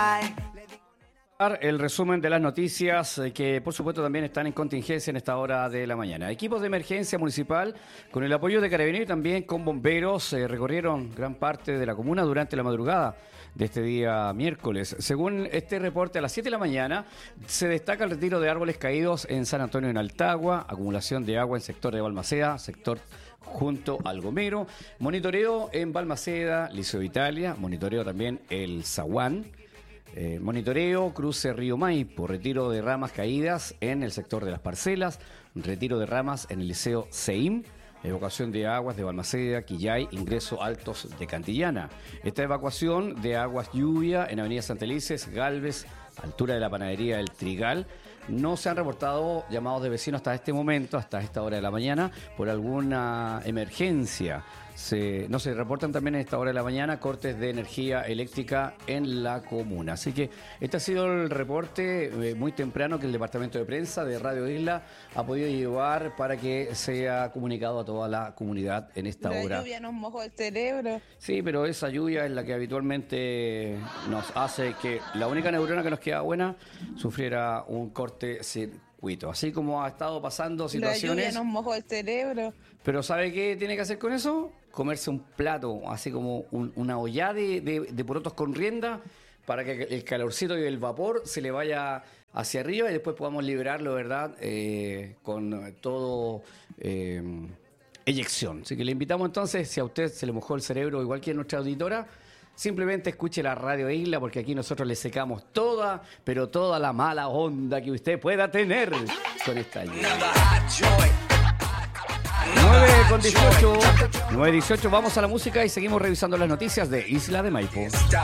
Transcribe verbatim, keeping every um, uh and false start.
El resumen de las noticias que por supuesto también están en contingencia en esta hora de la mañana. Equipos de emergencia municipal con el apoyo de Carabineros y también con bomberos eh, recorrieron gran parte de la comuna durante la madrugada de este día miércoles. Según este reporte, a las siete de la mañana se destaca el retiro de árboles caídos en San Antonio en Altagua, acumulación de agua en sector de Balmaceda, sector junto al Gomero, monitoreo en Balmaceda, Liceo Italia, monitoreo también el Zaguán. Eh, monitoreo, cruce Río Maipo, retiro de ramas caídas en el sector de las parcelas, retiro de ramas en el Liceo Ceim, evacuación de aguas de Balmaceda, Quillay, ingreso Altos de Cantillana. Esta evacuación de aguas lluvia en Avenida Santelices, Galvez, altura de la panadería El Trigal. No se han reportado llamados de vecinos hasta este momento, hasta esta hora de la mañana, por alguna emergencia. Se, no se reportan también en esta hora de la mañana cortes de energía eléctrica en la comuna. Así que este ha sido el reporte eh, muy temprano que el departamento de prensa de Radio Isla ha podido llevar para que sea comunicado a toda la comunidad en esta la hora. La lluvia nos mojó el cerebro. Sí, pero esa lluvia es la que habitualmente nos hace que la única neurona que nos queda buena sufriera un corte circuito. Así como ha estado pasando situaciones. La lluvia nos mojó el cerebro. Pero ¿sabe qué tiene que hacer con eso? Comerse un plato, así como un, una olla de, de, de porotos con rienda, para que el calorcito y el vapor se le vaya hacia arriba y después podamos liberarlo, ¿verdad? Eh, con todo eh, eyección. Así que le invitamos entonces, si a usted se le mojó el cerebro, igual que a nuestra auditora, simplemente escuche la Radio Isla, porque aquí nosotros le secamos toda, pero toda la mala onda que usted pueda tener con esta lluvia. nueve con dieciocho, nueve dieciocho, vamos a la música y seguimos revisando las noticias de Isla de Maipo.